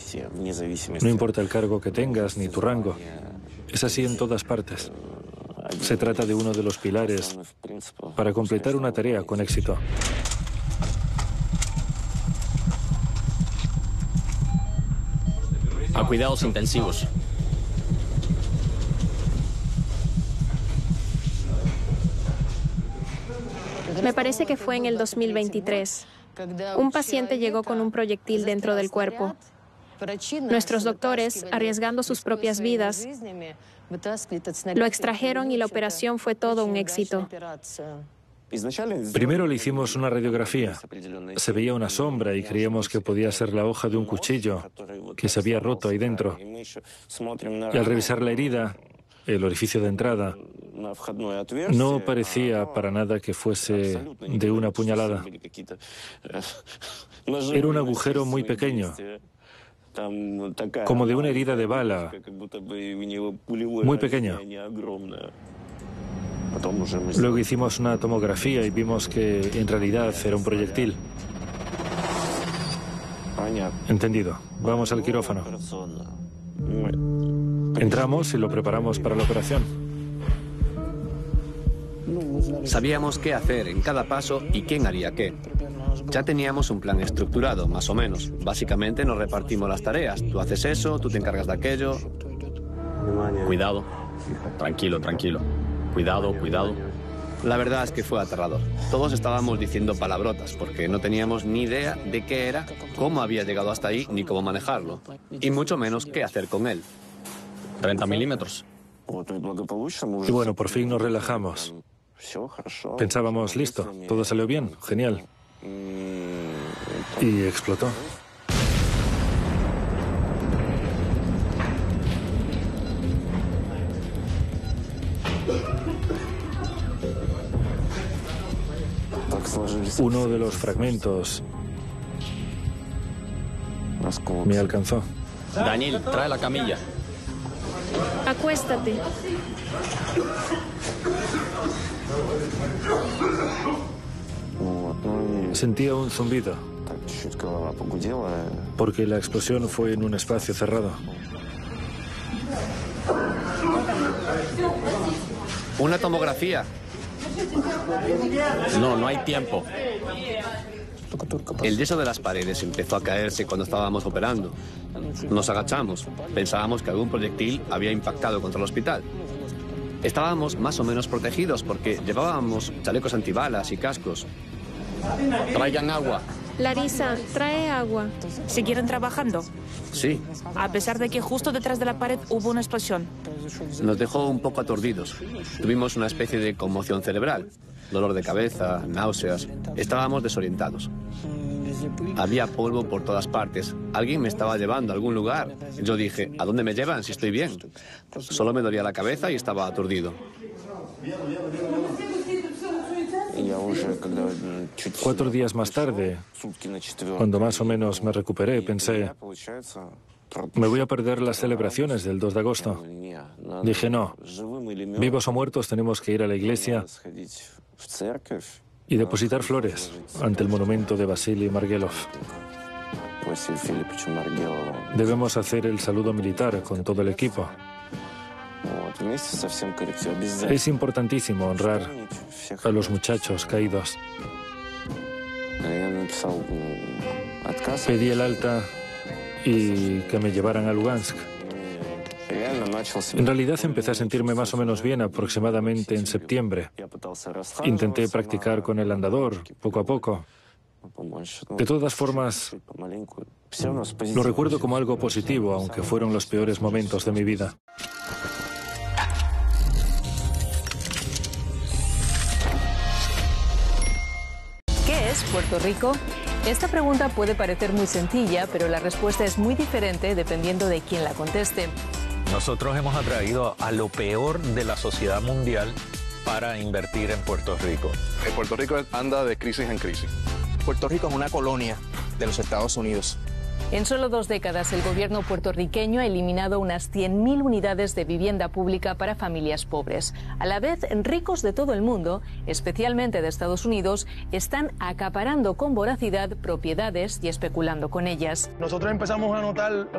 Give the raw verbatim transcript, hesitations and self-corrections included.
No importa el cargo que tengas ni tu rango. Es así en todas partes. Se trata de uno de los pilares para completar una tarea con éxito. A cuidados intensivos. Me parece que fue en el dos mil veintitrés. Un paciente llegó con un proyectil dentro del cuerpo. Nuestros doctores, arriesgando sus propias vidas, lo extrajeron y la operación fue todo un éxito. Primero le hicimos una radiografía. Se veía una sombra y creíamos que podía ser la hoja de un cuchillo que se había roto ahí dentro. Y al revisar la herida, el orificio de entrada, no parecía para nada que fuese de una puñalada. Era un agujero muy pequeño, como de una herida de bala, muy pequeña. Luego hicimos una tomografía y vimos que en realidad era un proyectil. Entendido. Vamos al quirófano. Entramos y lo preparamos para la operación. Sabíamos qué hacer en cada paso y quién haría qué. Ya teníamos un plan estructurado, más o menos. Básicamente nos repartimos las tareas. Tú haces eso, tú te encargas de aquello. Cuidado. Tranquilo, tranquilo. Cuidado, cuidado. La verdad es que fue aterrador. Todos estábamos diciendo palabrotas porque no teníamos ni idea de qué era, cómo había llegado hasta ahí, ni cómo manejarlo. Y mucho menos qué hacer con él. treinta milímetros. Y bueno, por fin nos relajamos. Pensábamos, listo, todo salió bien, genial. Y explotó. Uno de los fragmentos me alcanzó. Daniel, trae la camilla. Acuéstate. Sentía un zumbido, porque la explosión fue en un espacio cerrado. Una tomografía. No, no hay tiempo. El yeso de las paredes empezó a caerse cuando estábamos operando. Nos agachamos. Pensábamos que algún proyectil había impactado contra el hospital. Estábamos más o menos protegidos porque llevábamos chalecos antibalas y cascos. Traigan agua. Larisa, trae agua. ¿Siguieron trabajando? Sí. A pesar de que justo detrás de la pared hubo una explosión. Nos dejó un poco aturdidos. Tuvimos una especie de conmoción cerebral. Dolor de cabeza, náuseas. Estábamos desorientados. Había polvo por todas partes. Alguien me estaba llevando a algún lugar. Yo dije, ¿a dónde me llevan si estoy bien? Solo me dolía la cabeza y estaba aturdido. Cuatro días más tarde, cuando más o menos me recuperé, pensé, me voy a perder las celebraciones del dos de agosto. Dije, no, vivos o muertos tenemos que ir a la iglesia y depositar flores ante el monumento de Vasily Margelov. Debemos hacer el saludo militar con todo el equipo. Es importantísimo honrar a los muchachos caídos. Pedí el alta y que me llevaran a Lugansk. En realidad empecé a sentirme más o menos bien aproximadamente en septiembre. Intenté practicar con el andador, poco a poco. De todas formas, lo recuerdo como algo positivo, aunque fueron los peores momentos de mi vida. ¿Qué es Puerto Rico? Esta pregunta puede parecer muy sencilla, pero la respuesta es muy diferente dependiendo de quién la conteste. Nosotros hemos atraído a lo peor de la sociedad mundial para invertir en Puerto Rico. Puerto Rico anda de crisis en crisis. Puerto Rico es una colonia de los Estados Unidos. En solo dos décadas, el gobierno puertorriqueño ha eliminado unas cien mil unidades de vivienda pública para familias pobres. A la vez, ricos de todo el mundo, especialmente de Estados Unidos, están acaparando con voracidad propiedades y especulando con ellas. Nosotros empezamos a notar